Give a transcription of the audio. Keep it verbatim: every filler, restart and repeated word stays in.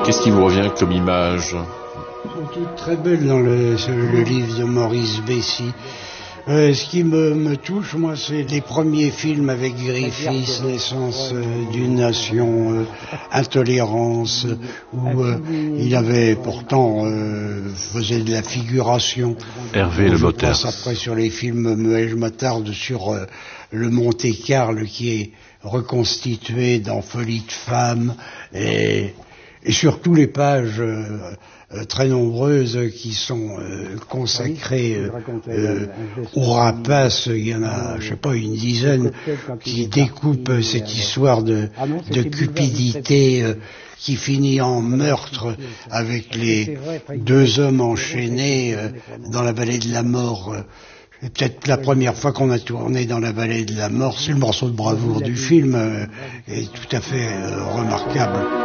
Qu'est-ce qui vous revient comme image? Elles sont toutes très belles dans le, le livre de Maurice Bessy. Euh, ce qui me, me touche, moi, c'est les premiers films avec Griffiths, Naissance euh, d'une nation, euh, Intolérance, où euh, il avait pourtant euh, faisait de la figuration. Hervé Le Botters. Je passe après sur les films, mais je m'attarde sur euh, le Monte-Carlo qui est reconstitué dans Folie de femme et, et surtout les pages euh, Euh, très nombreuses qui sont euh, consacrées euh, euh, au rapace. Il y en a, je sais pas, une dizaine qui découpent cette histoire de, de cupidité euh, qui finit en meurtre avec les deux hommes enchaînés euh, dans la vallée de la mort. C'est peut-être la première fois qu'on a tourné dans la vallée de la mort. C'est le morceau de bravoure du film, euh, est tout à fait euh, remarquable.